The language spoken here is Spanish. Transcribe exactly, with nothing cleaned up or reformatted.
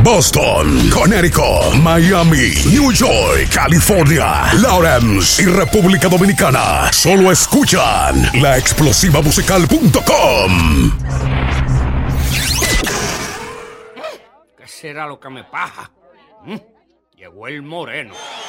Boston, Connecticut, Miami, New York, California, Lawrence y República Dominicana. Solo escuchan la explosiva musical punto com. ¿Qué será lo que me pasa? ¿Mm? Llegó el moreno.